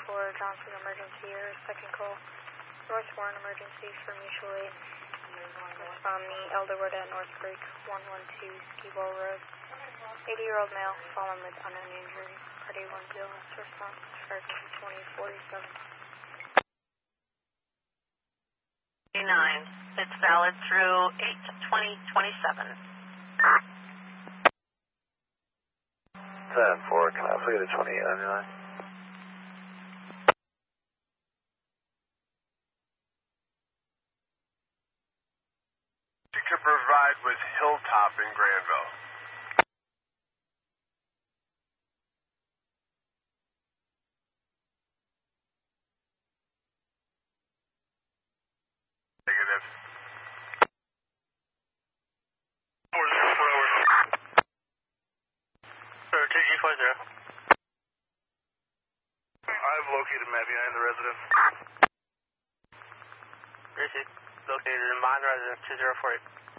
10-4, Johnson emergency or second call. North Warren emergency for mutual aid. Respond me, Elderwood at North Creek, 112 Ski Ball Road. 80-year-old male, fallen with unknown injury. Party 1 BLS response for 2047. 9. It's valid through 8/20/27. 10-4, can I also get a 2899? You can provide with Hilltop in Granville. Negative. 404 over. Sir, TG40. I've located Matt behind the residence. Gracie, located in Bond Residence 2048.